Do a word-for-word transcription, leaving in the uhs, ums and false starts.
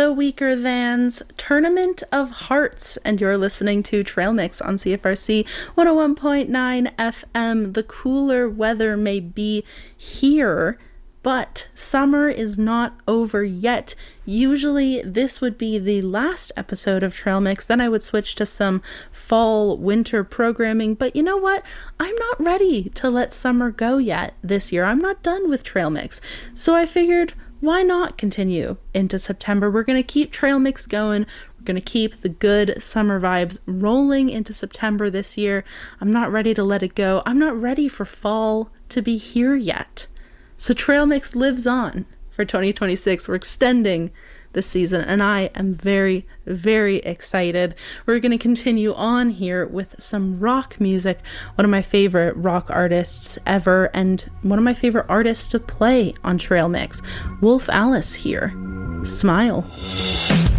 The Weakerthans, Tournament of Hearts, and you're listening to Trail Mix on C F R C one oh one point nine F M. The cooler weather may be here, but summer is not over yet. Usually this would be the last episode of Trail Mix, then I would switch to some fall winter programming, but you know what? I'm not ready to let summer go yet this year. I'm not done with Trail Mix, so I figured, why not continue into September? We're going to keep Trail Mix going. We're going to keep the good summer vibes rolling into September this year. I'm not ready to let it go. I'm not ready for fall to be here yet. So Trail Mix lives on for twenty twenty-six. We're extending the season, and I am very, very excited. We're going to continue on here with some rock music. One of my favorite rock artists ever, and one of my favorite artists to play on Trail Mix. Wolf Alice here. Smile.